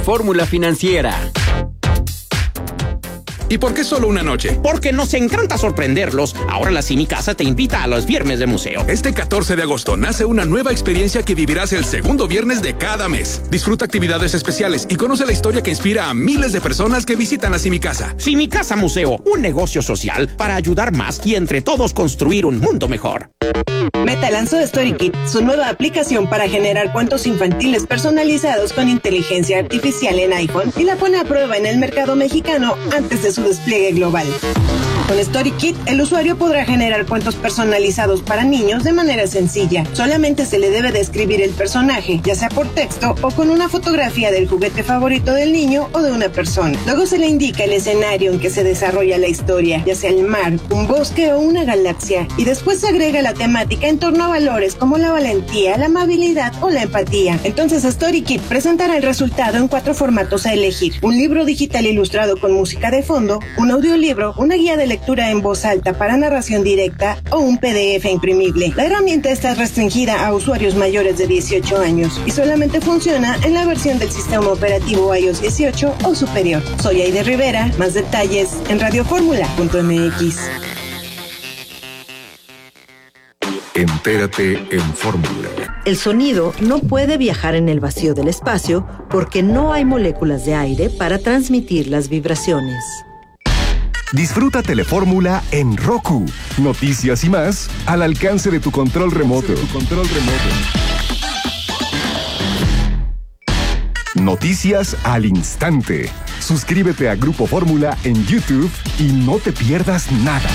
Fórmula Financiera. ¿Y por qué solo una noche? Porque nos encanta sorprenderlos. Ahora la Cinicasa te invita a los viernes de museo. Este 14 de agosto nace una nueva experiencia que vivirás el segundo viernes de cada mes. Disfruta actividades especiales y conoce la historia que inspira a miles de personas que visitan la Cinicasa. Cinicasa Museo, un negocio social para ayudar más y entre todos construir un mundo mejor. Meta lanzó StoryKit, su nueva aplicación para generar cuentos infantiles personalizados con inteligencia artificial en iPhone, y la pone a prueba en el mercado mexicano antes de su despliegue global. Con StoryKit, el usuario podrá generar cuentos personalizados para niños de manera sencilla. Solamente se le debe describir el personaje, ya sea por texto o con una fotografía del juguete favorito del niño o de una persona. Luego se le indica el escenario en que se desarrolla la historia, ya sea el mar, un bosque o una galaxia, y después se agrega la temática en torno a valores como la valentía, la amabilidad o la empatía. Entonces StoryKit presentará el resultado en 4 formatos a elegir: un libro digital ilustrado con música de fondo, un audiolibro, una guía de lectura en voz alta para narración directa o un PDF imprimible. La herramienta está restringida a usuarios mayores de 18 años y solamente funciona en la versión del sistema operativo iOS 18 o superior. Soy Aide Rivera, más detalles en radioformula.mx. Entérate en Fórmula. El sonido no puede viajar en el vacío del espacio porque no hay moléculas de aire para transmitir las vibraciones. Disfruta Telefórmula en Roku. Noticias y más al alcance de tu control remoto. Noticias al instante. Suscríbete a Grupo Fórmula en YouTube y no te pierdas nada.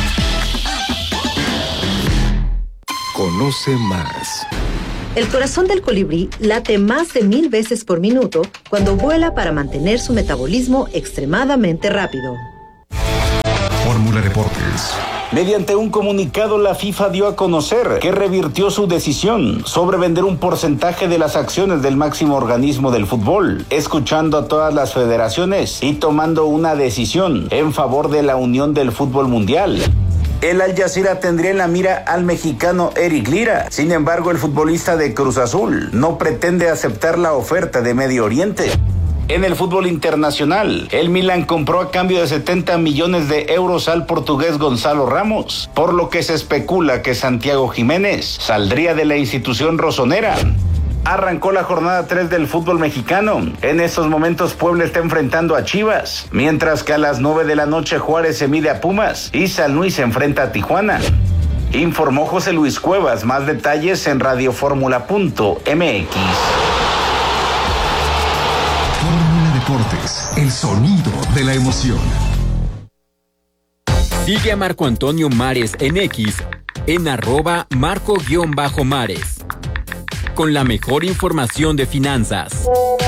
Conoce más. El corazón del colibrí late más de 1000 veces por minuto cuando vuela para mantener su metabolismo extremadamente rápido. Fórmula Deportes. Mediante un comunicado, la FIFA dio a conocer que revirtió su decisión sobre vender un porcentaje de las acciones del máximo organismo del fútbol, escuchando a todas las federaciones y tomando una decisión en favor de la Unión del Fútbol Mundial. El Al Jazeera tendría en la mira al mexicano Eric Lira. Sin embargo, el futbolista de Cruz Azul no pretende aceptar la oferta de Medio Oriente. En el fútbol internacional, el Milan compró a cambio de 70 millones de euros al portugués Gonzalo Ramos, por lo que se especula que Santiago Jiménez saldría de la institución rosonera. Arrancó la jornada 3 del fútbol mexicano. En estos momentos Puebla está enfrentando a Chivas, mientras que a las 9 de la noche Juárez se mide a Pumas y San Luis se enfrenta a Tijuana. Informó José Luis Cuevas. Más detalles en radioformula.mx. Deportes, el sonido de la emoción. Sigue a Marco Antonio Mares en X, en @Marco_Mares. Con la mejor información de finanzas.